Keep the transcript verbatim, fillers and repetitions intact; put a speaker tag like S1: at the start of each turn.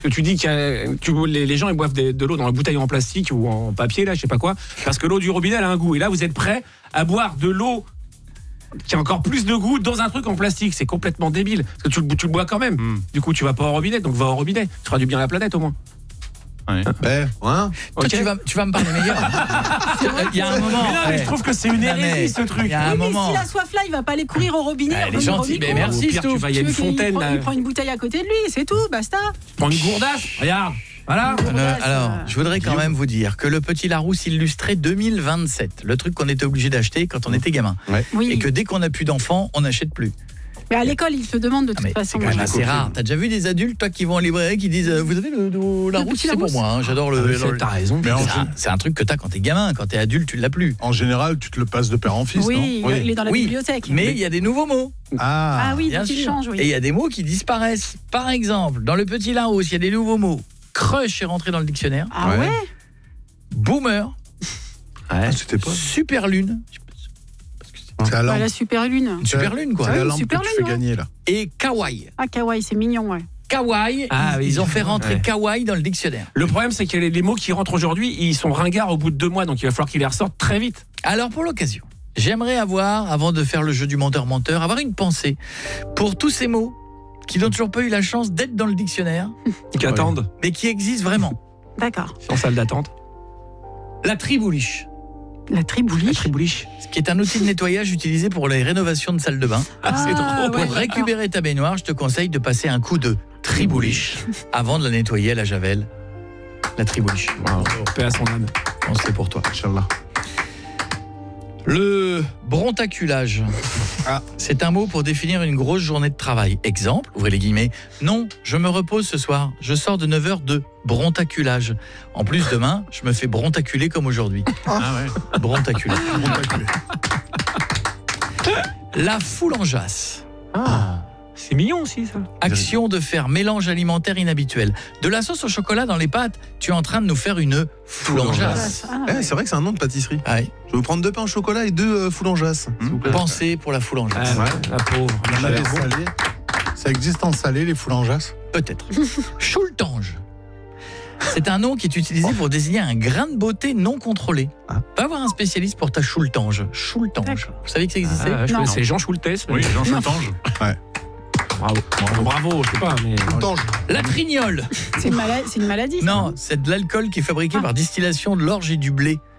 S1: que tu dis que tu, les, les gens ils boivent des, de l'eau dans la bouteille en plastique ou en papier, là, je sais pas quoi, parce que l'eau du robinet, elle a un goût. Et là, vous êtes prêts à boire de l'eau qui a encore plus de goût dans un truc en plastique. C'est complètement débile. Parce que tu, tu le bois quand même. Mm. Du coup, tu vas pas au robinet, donc va au robinet. Tu feras du bien à la planète au moins.
S2: Ouais. Ben, hein
S3: Toi, okay. tu, vas, tu vas me parler meilleur. Il y a un moment.
S1: Mais non, mais je trouve que c'est une hérésie ce truc.
S4: Il y a un oui, moment. Mais si la soif là, il va pas aller courir au robinet.
S3: Elle est gentille. Mais merci.
S1: Pire, tu vas, il y a une fontaine.
S4: Il prend, il prend une bouteille à côté de lui, c'est tout, basta.
S1: Tu prends une gourdasse. Regarde. Voilà.
S3: Euh, alors, je voudrais quand même vous dire que le Petit Larousse illustré deux mille vingt-sept, le truc qu'on était obligé d'acheter quand on était gamin, ouais. oui. et que dès qu'on n'a plus d'enfants, on n'achète plus.
S4: Mais à l'école, ils se demandent de toute ah façon.
S3: C'est assez rare. T'as déjà vu des adultes, toi, qui vont en librairie, qui disent euh, vous avez le, le Larousse, c'est pour moi. Hein. J'adore le.
S1: Ah, le... T'as raison.
S3: Mais c'est, un, c'est un truc que t'as quand t'es gamin, quand t'es adulte, tu l'as plus.
S2: En général, tu te le passes de père en fils.
S4: Oui,
S2: non
S4: oui. Il est dans la
S3: oui.
S4: bibliothèque.
S3: Mais il y a des nouveaux mots.
S2: Ah,
S4: ah oui, bien sûr. Changent, oui.
S3: Et il y a des mots qui disparaissent. Par exemple, dans le Petit Larousse, il y a des nouveaux mots. Crush est rentré dans le dictionnaire.
S4: Ah ouais, ouais.
S3: Boomer.
S2: Ouais. Ah, c'était pas.
S3: Super lune.
S4: C'est la, la super lune.
S3: Une super lune quoi.
S2: C'est la
S4: ah,
S2: lampe
S4: super
S2: que tu
S4: lune,
S2: fais
S4: ouais.
S2: gagner là.
S3: Et kawaii.
S4: Ah kawaii, c'est mignon ouais.
S3: Kawaii,
S1: ah,
S3: ils,
S1: oui,
S3: ils ont fait rentrer ouais. kawaii dans le dictionnaire.
S1: Le problème c'est que les, les mots qui rentrent aujourd'hui, ils sont ringards au bout de deux mois, donc il va falloir qu'ils les ressortent très vite.
S3: Alors pour l'occasion, j'aimerais avoir, avant de faire le jeu du menteur-menteur, avoir une pensée pour tous ces mots qui n'ont toujours pas eu la chance d'être dans le dictionnaire.
S1: Qui attendent.
S3: Mais qui existent vraiment.
S4: D'accord.
S1: En salle d'attente.
S3: La tribouliche.
S4: La tribouliche.
S1: La tribouliche.
S3: Ce qui est un outil de nettoyage utilisé pour les rénovations de salles de bain.
S1: Ah, c'est
S4: ah,
S1: trop.
S4: Ouais,
S3: pour récupérer ta baignoire, je te conseille de passer un coup de tribouliche avant de la nettoyer à la javel. La tribouliche.
S1: Wow. Paix à son âme.
S3: On sait pour toi.
S2: Inch'Allah.
S3: Le brontaculage. Ah. C'est un mot pour définir une grosse journée de travail. Exemple, ouvrez les guillemets. Non, je me repose ce soir. Je sors de neuf heures de brontaculage. En plus, demain, je me fais brontaculer comme aujourd'hui.
S2: Ah ouais.
S3: Brontaculer. Brontaculer. La foulangeasse.
S1: Ah. C'est mignon aussi ça.
S3: Action de faire mélange alimentaire inhabituel. De la sauce au chocolat dans les pâtes, tu es en train de nous faire une foulangeasse.
S4: Ah,
S2: ouais. Eh, c'est vrai que c'est un nom de pâtisserie.
S3: Ouais.
S2: Je vais vous prendre deux pains au chocolat et deux euh, foulangeasses.
S3: Mmh. Pensez pour la foulangeasse.
S1: Ah, ouais. La pauvre.
S2: Il y en a des salés. Ça existe en salé les foulangeasses ?
S3: Peut-être. Choultange. C'est un nom qui est utilisé pour désigner un grain de beauté non contrôlé. Ah. Va voir un spécialiste pour ta choultange. Choultange. Vous savez que ça existait ?
S1: Ah, je connaissais Jean Choultès.
S2: Oui, Jean Choultange. Ouais.
S1: Bravo. Bravo, bravo, je sais pas, mais...
S3: La trignole.
S4: C'est une, mala- c'est une maladie.
S3: Non, c'est de l'alcool qui est fabriqué ah. par distillation de l'orge et du blé.